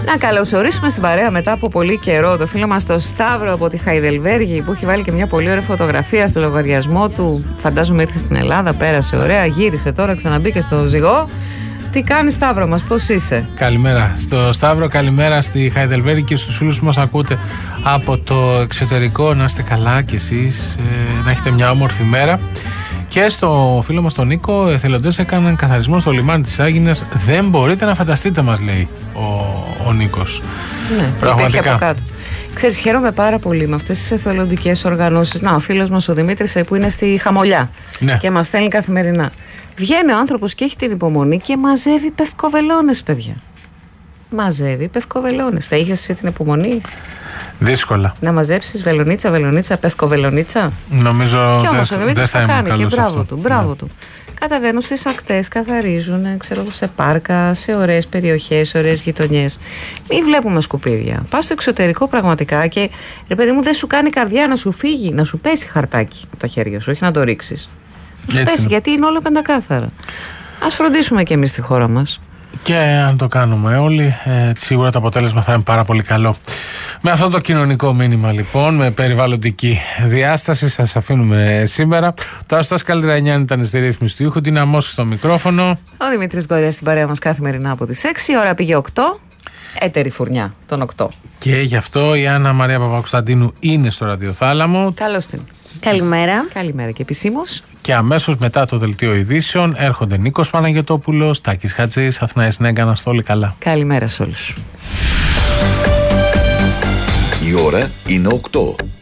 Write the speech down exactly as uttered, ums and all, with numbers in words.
Να καλωσορίσουμε στην παρέα μετά από πολύ καιρό το φίλο μας το Σταύρο από τη Χαϊδελβέργη, που έχει βάλει και μια πολύ ωραία φωτογραφία στο λογαριασμό του. Φαντάζομαι ήρθε στην Ελλάδα, πέρασε ωραία, γύρισε τώρα, ξαναμπήκε στο ζυγό. Τι κάνει, Σταύρο μας, πώς είσαι? Καλημέρα στο Σταύρο, καλημέρα στη Χαϊδελβέργη και στους φίλους που μας ακούτε από το εξωτερικό. Να είστε καλά κι εσείς, ε, να έχετε μια όμορφη μέρα. Και στο φίλο μας τον Νίκο, εθελοντές έκαναν καθαρισμό στο λιμάνι της Άγινας. Δεν μπορείτε να φανταστείτε, μας λέει ο, ο Νίκος. Ναι, πραγματικά. Από κάτω. Ξέρεις, χαίρομαι πάρα πολύ με αυτές τις εθελοντικές οργανώσεις. Να, ο φίλος μας ο Δημήτρης που είναι στη Χαμολιά, ναι, και μας στέλνει καθημερινά. Βγαίνει ο άνθρωπος και έχει την υπομονή και μαζεύει πευκοβελώνες, παιδιά. Μαζεύει πευκοβελώνες. Θα είχες εσύ την υπομονή? Δύσκολα. Να μαζέψεις βελονίτσα, βελονίτσα, πευκοβελονίτσα. Νομίζω και όμως ο Δημήτρης το κάνει και μπράβο του, μπράβο ναι. του. Καταβαίνουν στις ακτές, καθαρίζουν, ξέρω, σε πάρκα, σε ωραίες περιοχές, σε ωραίες γειτονιές. Μην βλέπουμε σκουπίδια. Πας στο εξωτερικό πραγματικά και ρε παιδί μου, δεν σου κάνει καρδιά να σου φύγει, να σου πέσει χαρτάκι από τα χέρια σου, όχι να το ρίξεις. Να σου πέσει, γιατί είναι όλα πεντακάθαρα. Ας φροντίσουμε και εμείς στη χώρα μας. Και αν το κάνουμε όλοι, ε, σίγουρα το αποτέλεσμα θα είναι πάρα πολύ καλό. Με αυτό το κοινωνικό μήνυμα, λοιπόν, με περιβαλλοντική διάσταση, σας αφήνουμε σήμερα. Το Άστος Καλλιρανιάν ήταν στη ρύθμιση του ήχου, την Αμόση στο μικρόφωνο. Ο Δημήτρης Γκόλιας στην παρέα μας καθημερινά από τις έξι, η ώρα πήγε οκτώ. Έτερη φουρνιά των οκτώ. Και γι' αυτό η Άννα Μαρία Παπακοσταντίνου είναι στο ραδιοθάλαμο. Καλώς την. Καλημέρα. Καλημέρα και επισήμως. Και αμέσως μετά το δελτίο ειδήσεων έρχονται Νίκος Παναγιωτόπουλος, Τάκης Χατζής, Αθηνάης Νέγκα, να είστε όλοι καλά. Καλημέρα σε όλους. Η ώρα είναι οκτώ.